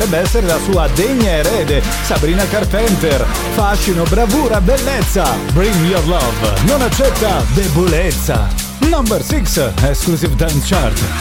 potrebbe essere la sua degna erede, Sabrina Carpenter. Fascino, bravura, bellezza. Bring Your Love non accetta debolezza. Number 6, Exclusive Dance Chart.